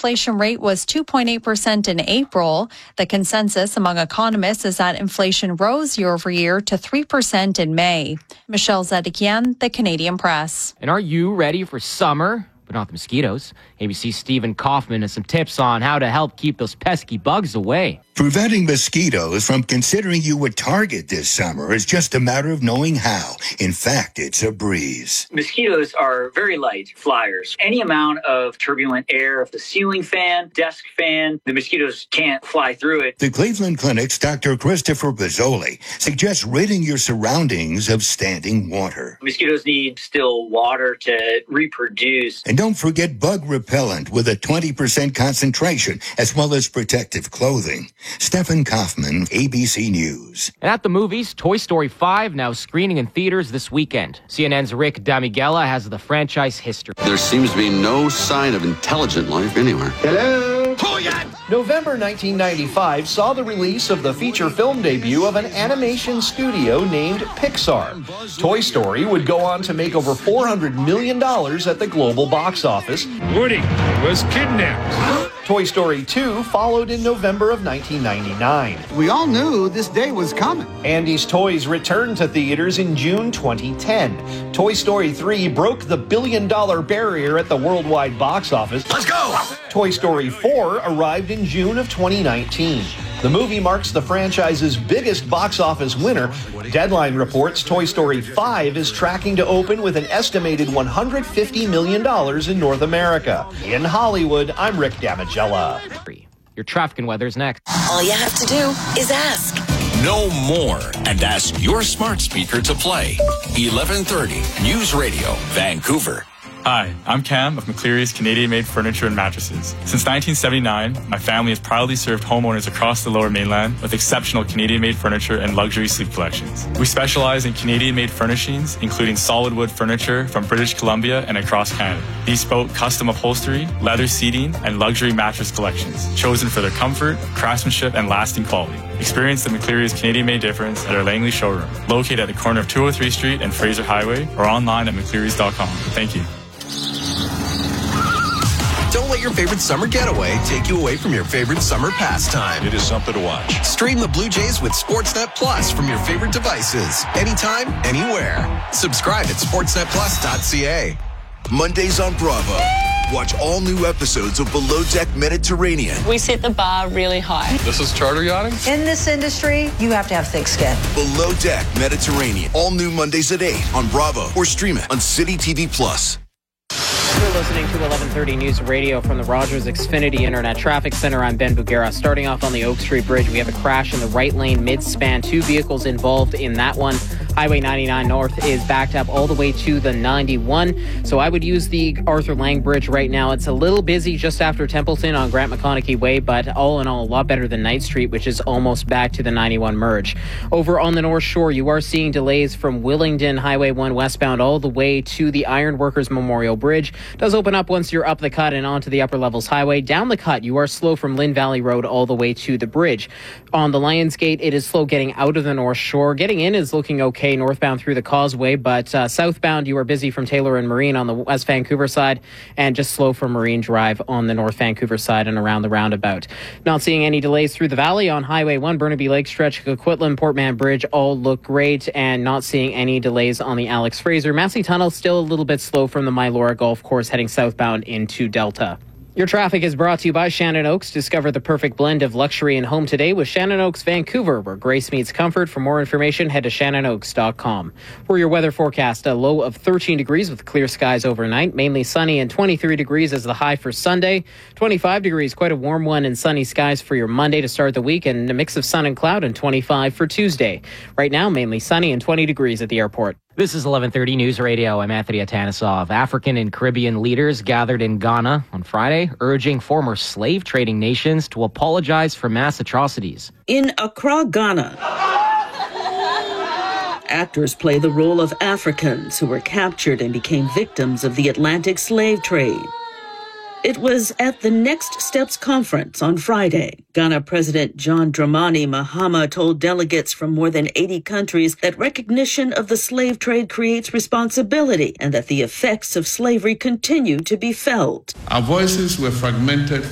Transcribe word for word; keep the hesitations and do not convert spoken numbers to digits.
inflation rate was two point eight percent in April. The consensus among economists is that inflation rose year over year to three percent in May. Michelle Zedekian, The Canadian Press. And are you ready for summer? But not the mosquitoes. A B C's Stephen Kaufman has some tips on how to help keep those pesky bugs away. Preventing mosquitoes from considering you a target this summer is just a matter of knowing how. In fact, it's a breeze. Mosquitoes are very light flyers. Any amount of turbulent air, if the ceiling fan, desk fan, the mosquitoes can't fly through it. The Cleveland Clinic's Doctor Christopher Bozzoli suggests ridding your surroundings of standing water. Mosquitoes need still water to reproduce. And don't forget bug repellent with a twenty percent concentration, as well as protective clothing. Stephen Kaufman, A B C News. And at the movies, Toy Story five now screening in theaters this weekend. C N N's Rick Damigella has the franchise history. There seems to be no sign of intelligent life anywhere. Hello? November nineteen ninety-five saw the release of the feature film debut of an animation studio named Pixar. Toy Story would go on to make over four hundred million dollars at the global box office. Woody was kidnapped. Toy Story two followed in November of nineteen ninety-nine. We all knew this day was coming. Andy's Toys returned to theaters in June twenty ten. Toy Story three broke the billion-dollar barrier at the worldwide box office. Let's go! Toy Story four arrived in June of twenty nineteen. The movie marks the franchise's biggest box office winner. Deadline reports Toy Story five is tracking to open with an estimated one hundred fifty million dollars in North America. In Hollywood, I'm Rick Damigella. Your traffic and weather's next. All you have to do is ask. Know more and ask your smart speaker to play. eleven thirty News Radio, Vancouver. Hi, I'm Cam of McCleary's Canadian-made furniture and mattresses. Since nineteen seventy-nine, my family has proudly served homeowners across the Lower Mainland with exceptional Canadian-made furniture and luxury sleep collections. We specialize in Canadian-made furnishings, including solid wood furniture from British Columbia and across Canada, bespoke custom upholstery, leather seating, and luxury mattress collections, chosen for their comfort, craftsmanship, and lasting quality. Experience the McCleary's Canadian-made difference at our Langley showroom, located at the corner of two oh three Street and Fraser Highway, or online at mcclearys dot com. Thank you. Don't let your favorite summer getaway take you away from your favorite summer pastime. It is something to watch. Stream the Blue Jays with Sportsnet Plus from your favorite devices. Anytime, anywhere. Subscribe at sportsnet plus dot c a. Mondays on Bravo. Watch all new episodes of Below Deck Mediterranean. We set the bar really high. This is charter yachting? In this industry, you have to have thick skin. Below Deck Mediterranean. All new Mondays at eight on Bravo or stream it on City T V Plus. You're listening to eleven thirty News Radio from the Rogers Xfinity Internet Traffic Center. I'm Ben Bugera. Starting off on the Oak Street Bridge, we have a crash in the right lane mid-span. Two vehicles involved in that one. Highway ninety-nine North is backed up all the way to the ninety-one. So I would use the Arthur Lang Bridge right now. It's a little busy just after Templeton on Grant McConaughey Way, but all in all, a lot better than Knight Street, which is almost back to the ninety-one merge. Over on the North Shore, you are seeing delays from Willingdon Highway one westbound all the way to the Ironworkers Memorial Bridge. Does open up once you're up the cut and onto the Upper Levels Highway. Down the cut, you are slow from Lynn Valley Road all the way to the bridge. On the Lions Gate, it is slow getting out of the North Shore. Getting in is looking okay northbound through the Causeway, but uh, southbound you are busy from Taylor and Marine on the West Vancouver side and just slow from Marine Drive on the North Vancouver side and around the roundabout. Not seeing any delays through the valley on Highway one, Burnaby Lake Stretch, Coquitlam, Portman Bridge all look great, and not seeing any delays on the Alex Fraser. Massey Tunnel still a little bit slow from the Mylora Golf Course heading southbound into Delta. Your traffic is brought to you by Shannon Oaks. Discover the perfect blend of luxury and home today with Shannon Oaks Vancouver, where grace meets comfort. For more information, head to shannon oaks dot com. For your weather forecast, a low of thirteen degrees with clear skies overnight, mainly sunny, and twenty-three degrees as the high for Sunday. twenty-five degrees, quite a warm one, and sunny skies for your Monday to start the week, and a mix of sun and cloud, and twenty-five for Tuesday. Right now, mainly sunny and twenty degrees at the airport. This is eleven thirty News Radio. I'm Anthony Atanisov. African and Caribbean leaders gathered in Ghana on Friday, urging former slave trading nations to apologize for mass atrocities. In Accra, Ghana, actors play the role of Africans who were captured and became victims of the Atlantic slave trade. It was at the Next Steps conference on Friday. Ghana President John Dramani Mahama told delegates from more than eighty countries that recognition of the slave trade creates responsibility and that the effects of slavery continue to be felt. Our voices were fragmented